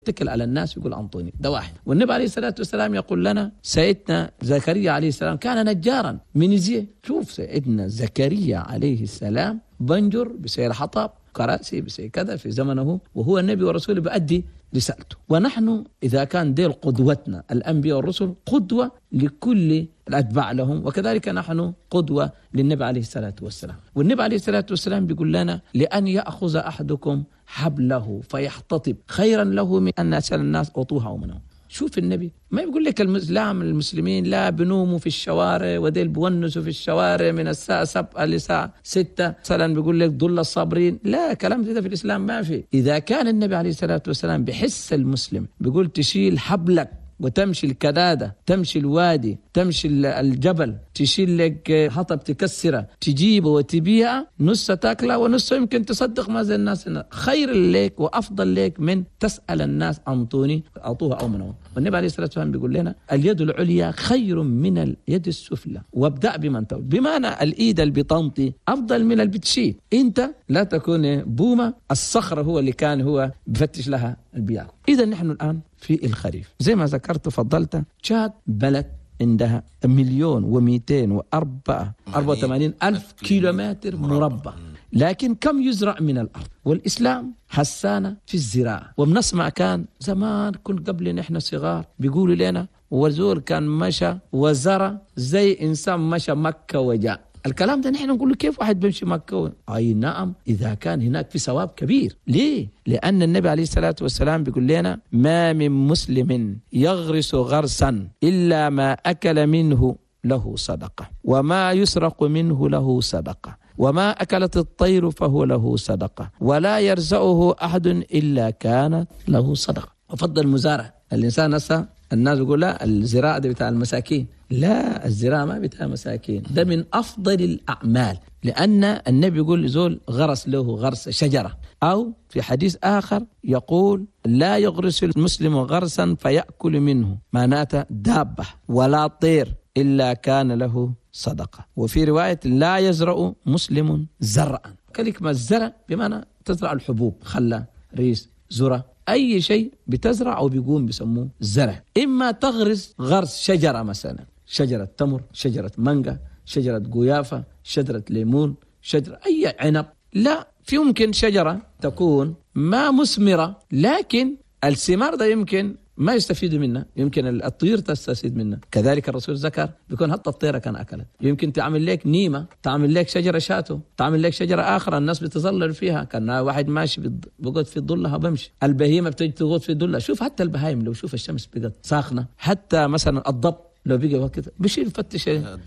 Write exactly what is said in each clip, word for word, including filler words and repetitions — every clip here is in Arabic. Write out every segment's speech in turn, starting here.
اتكل على الناس يقول أنطوني، ده واحد. والنبي عليه الصلاة والسلام يقول لنا سيدنا زكريا عليه السلام كان نجارا من زي. شوف سيدنا زكريا عليه السلام بنجر بسير حطب كراسي بسير كذا في زمنه، وهو النبي ورسوله بأدي رسالته. ونحن إذا كان ديل قدوتنا الأنبياء والرسل قدوة لكل الأتباع لهم، وكذلك نحن قدوة للنبي عليه الصلاة والسلام. والنبي عليه الصلاة والسلام بيقول لنا لأن يأخذ أحدكم حبله فيحتطب خيرا له من أن يسأل الناس أعطوها ومنهم. شوف النبي ما يقول لك الإسلام المسلمين لا بنوموا في الشوارع وديل بونسوا في الشوارع من الساعة سبعة لساعة ستة مثلا، بيقول لك ضل الصابرين، لا كلام ده في الإسلام ما في. إذا كان النبي عليه الصلاة والسلام بحس المسلم بيقول تشيل حبلك وتمشي الكدادة، تمشي الوادي، تمشي الجبل، تشيل لك حطب تكسره تجيبه وتبيعه، نص تاكله ونص يمكن تصدق ما زي الناس. خير لك وأفضل لك من تسأل الناس أنطوني أعطوها أو منهم. والنبي عليه الصلاة والسلام بيقول لنا اليد العليا خير من اليد السفلى وابدأ بمن تول، بمعنى الإيد اللي بتنطي أفضل من اللي بتشيل. أنت لا تكون بومة، الصخرة هو اللي كان هو بفتش لها البياع. إذا نحن الآن في الخريف زي ما ذكرت فضلت، تشاد بلد عندها مليون ومئتين وأربعة أربعة وثمانين ألف كيلومتر مربع، لكن كم يزرع من الأرض؟ والإسلام حسانا في الزراعة. وبنسمع كان زمان كنت قبل نحن صغار بيقولوا لنا وزور كان مشى وزرع زي إنسان مشى مكة وجاء. الكلام ده نحن نقول له كيف واحد بيمشي مكة؟ أي نعم إذا كان هناك في ثواب كبير. ليه؟ لأن النبي عليه الصلاة والسلام بيقول لنا ما من مسلم يغرس غرسا إلا ما أكل منه له صدقة، وما يسرق منه له صدقة، وما أكلت الطير فهو له صدقة، ولا يرزقه أحد إلا كانت له صدقة. وفضل المزارع الإنسان نسا الناس يقول لا الزراعة ده بتاع المساكين، لا الزراعة ما بتاع مساكين، ده من أفضل الأعمال. لأن النبي يقول زول غرس له غرس شجرة، أو في حديث آخر يقول لا يغرس المسلم غرسا فيأكل منه معناته دابة ولا طير إلا كان له صدقة. وفي رواية لا يزرع مسلم زرعا، كلمة الزرع بمعنى تزرع الحبوب، خلا، ريس، ذرة، أي شيء بتزرع أو بيقوم بيسموه زرع. إما تغرس غرس شجرة مثلا، شجرة تمر، شجرة مانجا، شجرة قيافة، شجرة ليمون، شجرة أي عنب. لا، في يمكن شجرة تكون ما مثمرة لكن الثمار ده يمكن ما يستفيد منها، يمكن الطير تستفيد منها. كذلك الرسول ذكر بيكون حتى الطيرة كان أكلت. يمكن تعمل لك نيمة، تعمل لك شجرة شاتو، تعمل لك شجرة آخرى الناس بتظلل فيها، كان واحد ماشي بيقعد في ظلها بمشي. البهيمة بتجي تقعد في ظلها. شوف حتى البهايم لو شوف الشمس بقت ساخنة، حتى مثلا الضب لو بقى وقت بشيل فتش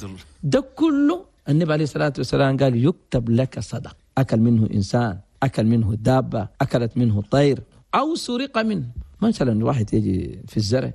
ده كله. النبي عليه الصلاة والسلام قال يكتب لك صدق. أكل منه إنسان، أكل منه دابة، أكلت منه طير، أو سرق منه. مثلا واحد يجي في الزرع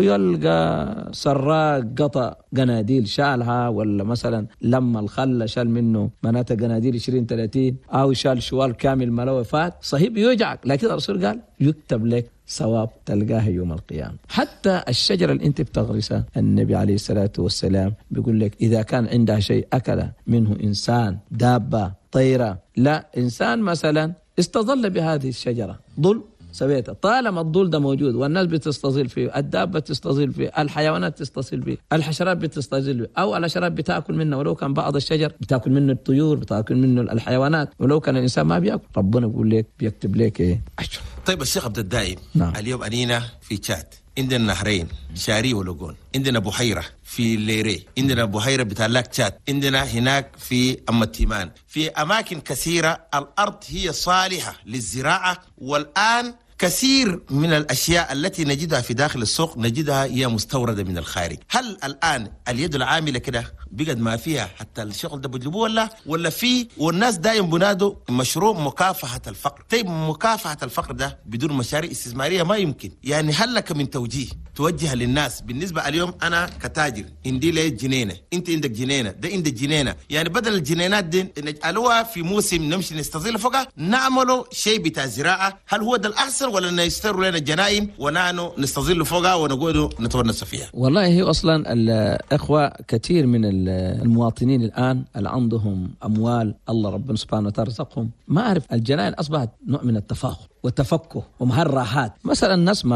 ويلقى سراق قطع قناديل شالها، ولا مثلا لما الخلة شال منه مناته قناديل عشرين ثلاثين، أو شال شوال كامل ملوفات، صحيح يوجعك، لكن الرسول قال يكتب لك ثواب تلقاه يوم القيامة. حتى الشجرة اللي انت بتغرسها النبي عليه الصلاة والسلام بيقول لك إذا كان عندها شيء أكل منه إنسان، دابة، طيرة، لا إنسان مثلا استظل بهذه الشجرة ظل سويته، طالما الظل ده موجود والناس بتستظل فيه، الدابة تستظل فيه، الحيوانات تستظل فيه، الحشرات بتستظل فيه، أو الحشرات بتأكل منه، ولو كان بعض الشجر بتأكل منه الطيور، بتأكل منه الحيوانات، ولو كان الإنسان ما بيأكل ربنا بيقول لك بيكتب لك إيه أجر. طيب الشيخ عبد الدائم، نعم. اليوم أنينا في تشاد، عندنا نهرين شاري ولوغون، عندنا بحيرة في ليري، عندنا بحيرة بتالاك تشاد، عندنا هناك في أم التيمان، في أماكن كثيرة الأرض هي صالحة للزراعة. والآن كثير من الأشياء التي نجدها في داخل السوق نجدها هي مستوردة من الخارج. هل الآن اليد العاملة كده بقد ما فيها حتى الشغل ده بجلبوه ولا ولا في؟ والناس دايم بنادوا مشروع مكافحة الفقر. طيب مكافحة الفقر ده بدون مشاريع استثمارية ما يمكن. يعني هل لك من توجيه توجه للناس؟ بالنسبة اليوم أنا كتاجر عندي لي جنينة، أنت عندك جنينة، ده عندك جنينة، يعني بدل الجنينات دي نجعلوها في موسم نمشي نستظل فوقها، نعملوا شيء بتاع زراعة. هل هو ده الأحسن ولا نستروا لنا الجنائن ونحن نستظل فوقها ونقعد نتونس فيها؟ والله هي أصلا الأخوة كثير من المواطنين الآن اللي عندهم أموال الله ربنا سبحانه وتعالى رزقهم، ما أعرف الجنائن أصبحت نوع من التفاخر والتفكه ومهرحات. مثلا الناس ما